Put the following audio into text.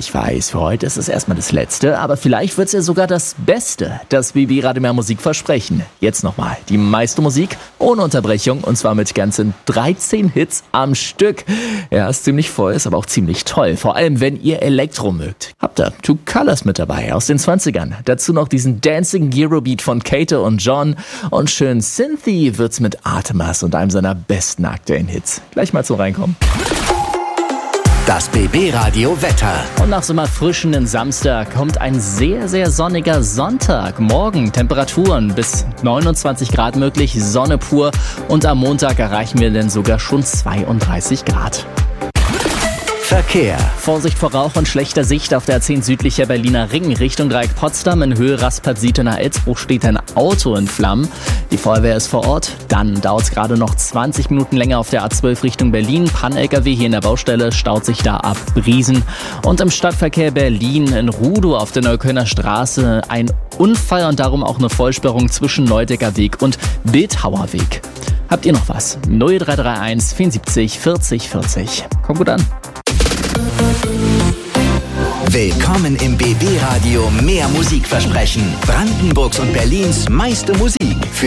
ich weiß, für heute ist es erstmal das Letzte, aber vielleicht wird es ja sogar das Beste, das BB Radio Mehr Musik versprechen. Jetzt nochmal die meiste Musik ohne Unterbrechung und zwar mit ganzen 13 Hits am Stück. Ja, ist ziemlich voll, ist aber auch ziemlich toll, vor allem wenn ihr Elektro mögt. Habt ihr Two Colors mit dabei aus den 20ern. Dazu noch diesen Dancing Eurobeat von Kate und John und schön Synthy wird's mit Artemas und einem seiner besten aktuellen Hits. Gleich mal zum Reinkommen. Das BB-Radio Wetter. Und nach so einem erfrischenden Samstag kommt ein sehr, sehr sonniger Sonntag. Morgen Temperaturen bis 29 Grad möglich, Sonne pur. Und am Montag erreichen wir dann sogar schon 32 Grad. Verkehr. Vorsicht vor Rauch und schlechter Sicht auf der A10 südlicher Berliner Ring Richtung Dreieck Potsdam. In Höhe Raspat-Sietener Elsbruch steht ein Auto in Flammen. Die Feuerwehr ist vor Ort. Dann dauert es gerade noch 20 Minuten länger auf der A12 Richtung Berlin. Pan-LKW hier in der Baustelle staut sich da ab Briesen. Und im Stadtverkehr Berlin in Rudow auf der Neuköllner Straße ein Unfall und darum auch eine Vollsperrung zwischen Neudecker Weg und Bildhauer Weg. Habt ihr noch was? 0331 74 40 40. Kommt gut an. Willkommen im BB-Radio Mehr Musikversprechen. Brandenburgs und Berlins meiste Musik.